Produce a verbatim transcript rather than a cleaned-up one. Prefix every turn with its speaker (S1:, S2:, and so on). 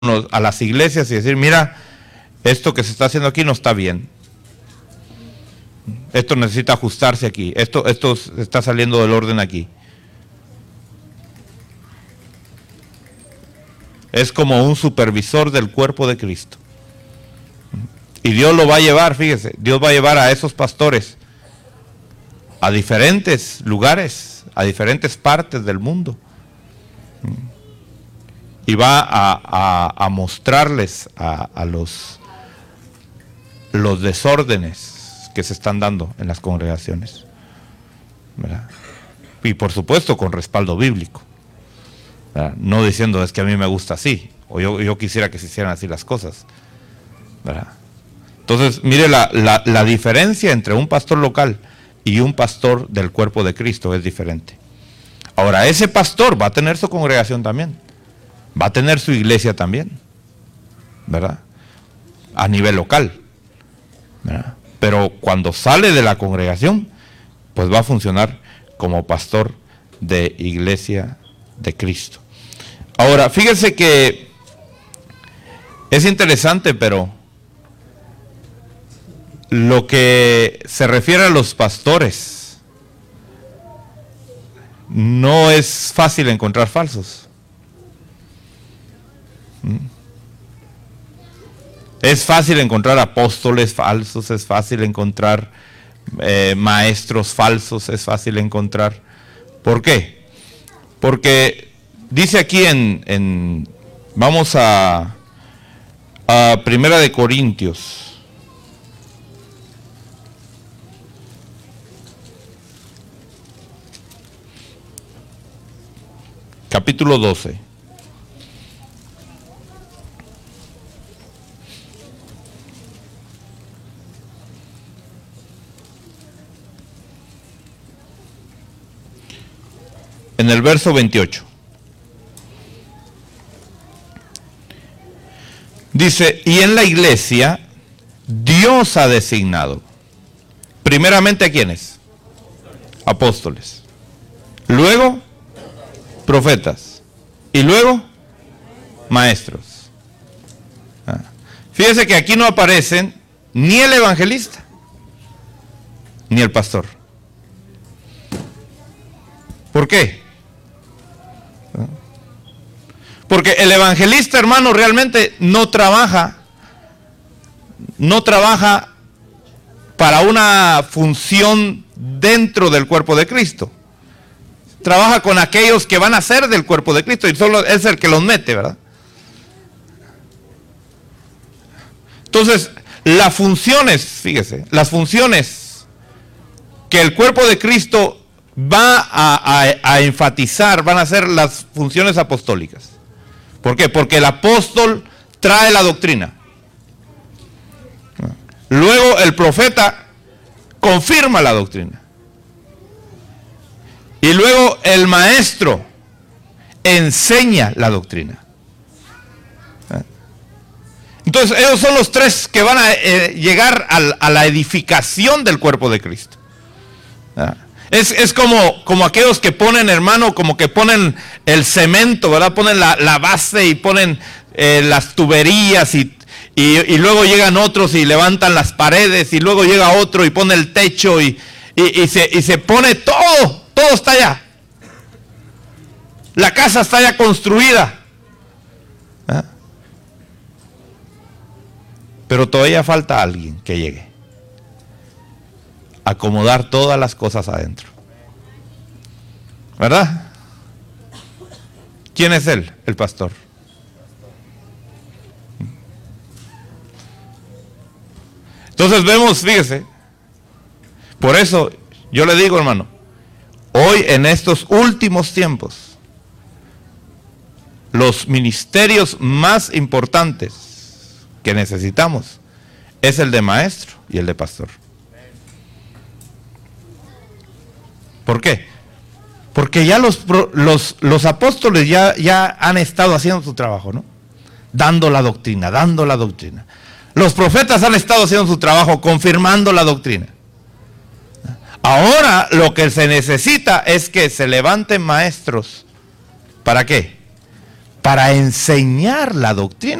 S1: a las iglesias y decir, mira, esto que se está haciendo aquí no está bien. Esto necesita ajustarse aquí. Esto, esto está saliendo del orden aquí. Es como un supervisor del cuerpo de Cristo. Y Dios lo va a llevar, fíjese, Dios va a llevar a esos pastores a diferentes lugares, a diferentes partes del mundo. Y va a, a, a mostrarles a, a los, los desórdenes que se están dando en las congregaciones, ¿verdad? Y por supuesto con respaldo bíblico, ¿verdad? No diciendo es que a mí me gusta así, o yo, yo quisiera que se hicieran así las cosas, ¿verdad? Entonces, mire, la, la, la diferencia entre un pastor local y un pastor del cuerpo de Cristo es diferente. Ahora, ese pastor va a tener su congregación también, va a tener su iglesia también, ¿verdad? A nivel local, ¿verdad? Pero cuando sale de la congregación, pues va a funcionar como pastor de iglesia de Cristo. Ahora, fíjense que es interesante, pero lo que se refiere a los pastores, no es fácil encontrar falsos. Es fácil encontrar apóstoles falsos, es fácil encontrar eh, maestros falsos, es fácil encontrar. ¿Por qué? Porque dice aquí en, en vamos a, a Primera de Corintios, capítulo doce. En el verso veintiocho. Dice, y en la iglesia Dios ha designado primeramente a quiénes? Apóstoles. Luego profetas. Y luego maestros. Ah. Fíjese que aquí no aparecen ni el evangelista ni el pastor. ¿Por qué? Porque el evangelista, hermano, realmente no trabaja, no trabaja para una función dentro del cuerpo de Cristo. Trabaja con aquellos que van a ser del cuerpo de Cristo y solo es el que los mete, ¿verdad? Entonces, las funciones, fíjese, las funciones que el cuerpo de Cristo va a, a, a enfatizar, van a ser las funciones apostólicas. ¿Por qué? Porque el apóstol trae la doctrina. Luego el profeta confirma la doctrina. Y luego el maestro enseña la doctrina. Entonces ellos son los tres que van a eh, llegar a, a la edificación del cuerpo de Cristo. Es, es como, como aquellos que ponen, hermano, como que ponen el cemento, ¿verdad? Ponen la, la base y ponen eh, las tuberías y, y, y luego llegan otros y levantan las paredes y luego llega otro y pone el techo y, y, y, se, y se pone todo, todo está allá. La casa está ya construida. ¿Ah? Pero todavía falta alguien que llegue a acomodar todas las cosas adentro. ¿Verdad? ¿Quién es él? El pastor. Entonces vemos, fíjese, por eso yo le digo, hermano, hoy en estos últimos tiempos, los ministerios más importantes que necesitamos es el de maestro y el de pastor. ¿Por qué? Porque ya los, los, los apóstoles ya, ya han estado haciendo su trabajo, ¿no? Dando la doctrina, dando la doctrina. Los profetas han estado haciendo su trabajo, confirmando la doctrina. Ahora lo que se necesita es que se levanten maestros. ¿Para qué? para enseñar la doctrina.